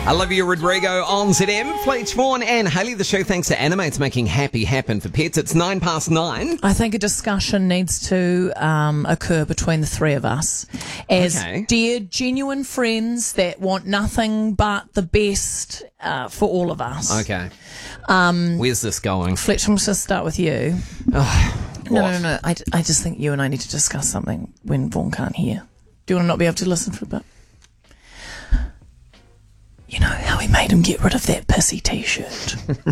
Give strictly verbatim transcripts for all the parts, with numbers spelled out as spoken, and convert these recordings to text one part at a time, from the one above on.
Olivia Rodrigo on Z M. Fleetch Vaughan and Hayley. The show thanks to Animates making happy happen for pets. It's nine past nine. I think a discussion needs to um, occur between the three of us as Okay. dear, genuine friends that want nothing but the best uh, for all of us. Okay. Um, Where's this going? Fletch, I'm just going to start with you. Oh, No, what? no, no, no. I, I just think you and I need to discuss something when Vaughan can't hear. Do you want to not be able to listen for a bit? You know how he made him get rid of that pissy T-shirt?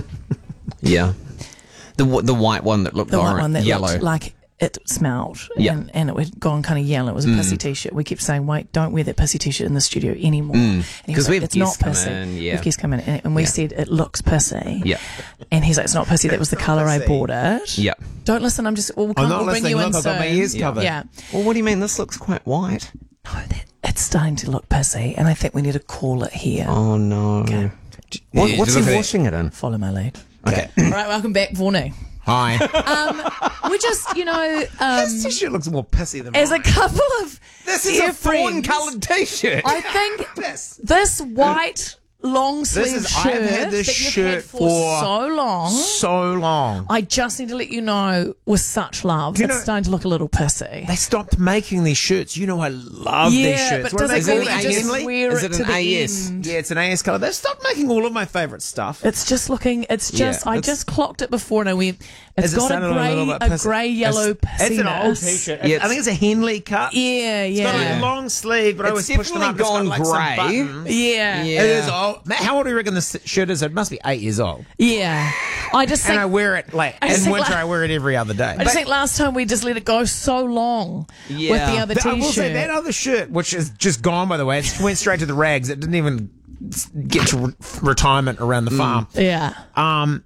Yeah. The w- the white one that looked The white orange, one that yellow. looked like it smelled. Yeah. And, and it had gone kind of yellow. It was a pissy T-shirt. We kept saying, wait, don't wear that pissy T-shirt in the studio anymore. And he 'Cause was we like, have it's not guests come pissy. in, yeah. We have guests come in. And, and we Yeah. said, it looks pissy. Yeah. And he's like, it's not pissy. That was the colour I pissy. bought it. Yeah. Don't listen. I'm just, well, we'll, come, I'm not we'll bring listening. you Look, in I've got my soon. ears covered. Yeah. Well, what do you mean? This looks quite white. No, that, it's starting to look pissy. And I think we need to call it here. Oh, no. Okay. What, Yeah, what's look he at it. washing it in? Follow my lead. Okay. All right, welcome back, Vaughan. Hi. Um, we just, you know, um, This T-shirt looks more pissy than as a mine. couple of This is dear a fawn friends, coloured T-shirt. I think This. this white long sleeve is- I shirt have had this that you've shirt had for, for so long, so long. I just need to let you know, with such love, you it's know- starting to look a little pissy. They stopped making these shirts. You know I love Yeah, these shirts. but What are does they it called? really A just S? wear Is it it to an the A S? end? Yeah, it's an A S colour. They've stopped making all of my favourite stuff. It's just looking. It's just. Yeah, I it's- just clocked it before, and I went. It's Is it got a sounding grey, little a, bit pissy? grey yellow It's, it's an old pissiness. T-shirt. Yeah, I think it's a Henley cut. Yeah, It's got yeah, a long sleeve, but I It's always push them up. definitely It's got, gone like, some grey. buttons. yeah, Yeah. It is old. Matt, how old do you reckon this shirt is? It must be eight years old. yeah. I just And think. I wear it like I just in think winter. like- I wear it every other day. I just think last time we just let it go so long with Yeah. the other Th- I T-shirt. will say that other shirt, which is just gone, by the way, it went straight to the rags. It didn't even get to re- retirement around the farm. yeah. Um,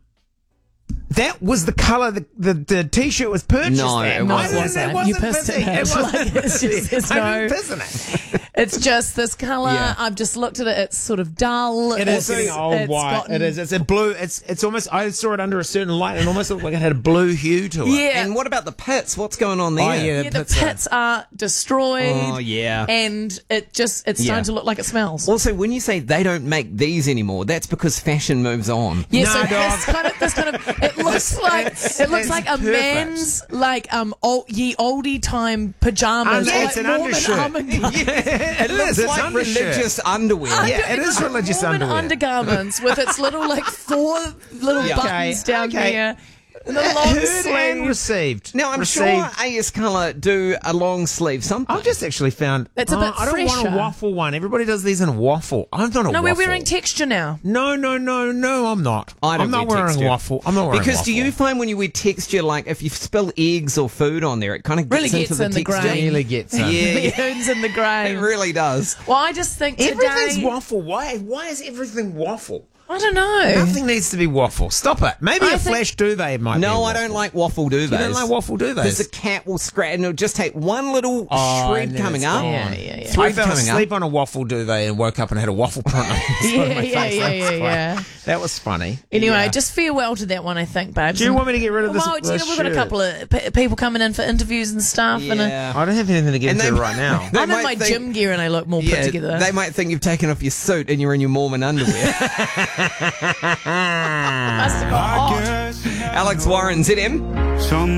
that was the colour the, the, the T-shirt was purchased No, at. it No, I it didn't- wasn't. It wasn't You pissed pissy. in it. It wasn't Like, it's pissy. just- there's I no- didn't piss in it. It's just this colour. Yeah. I've just looked at it. It's sort of dull. It it's, is getting old it's white. gotten- It is. It's a blue. It's it's almost. I saw it under a certain light and it almost looked like it had a blue hue to it. Yeah. And what about the pits? What's going on there? Oh, yeah. yeah, the pits are- pits are destroyed. Oh, yeah. And it just, it's Yeah. starting to look like it smells. Also, when you say they don't make these anymore, that's because fashion moves on. Yeah, No, so dog. this kind of, this kind of, it looks like, it's- it looks it's like a perfect. man's, like, um, old, ye oldie time pajamas. Um, yeah, like it's an Mormon undershirt. undergarments. it Looks is. It's like undershirt. religious underwear. Yeah, it is like religious Mormon underwear. undergarments with its little, like, four little Yeah. buttons Okay, down okay. here. And the long Heard and sleeve. received. Now, I'm Received. sure A S Colour do a long sleeve something. I've just actually found. It's a oh, bit I don't want fresher. a waffle one. Everybody does these in a waffle. I'm not a No, waffle. we're wearing texture now. No, no, no, no. I'm not. I don't I'm not wear wearing texture. waffle. I'm not wearing Because waffle. do you find when you wear texture, like if you spill eggs or food on there, it kind of Really gets, gets into in the the texture? grain. really gets in. Yeah, The yeah, urns in the grain. it really does. Well, I just think today. Everything's waffle. Why? Why is everything waffle? I don't know. Nothing needs to be waffle. Stop it. Maybe I a think- flash duvet might be No, I waffle. don't like waffle duvets. You don't like waffle duvets? Because the cat will scratch and it'll just take one little Oh, shred and then coming it's up. gone. Yeah, yeah, yeah. I Thread fell coming asleep up. on a waffle duvet and woke up and had a waffle print on the side of Yeah, my yeah, face. yeah, That was yeah, funny. yeah. That was funny. Anyway, Yeah. just farewell to that one, I think, babes. Do you want me to get rid of this? Well, you know, this we've got a shirt? couple of p- people coming in for interviews and stuff. And uh, Yeah. I don't have anything to get And into they- right now. They I'm in might my think- gym gear and I look more put Yeah, together. they might think you've taken off your suit and you're in your Mormon underwear. Must have got hot. Alex Warren, Z M. Some